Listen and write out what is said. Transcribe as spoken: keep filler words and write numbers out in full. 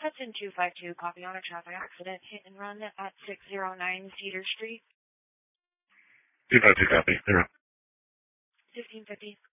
Hudson two five two, copy on a traffic accident, hit and run at six oh nine Cedar Street. two five two, copy. Zero. fifteen fifty.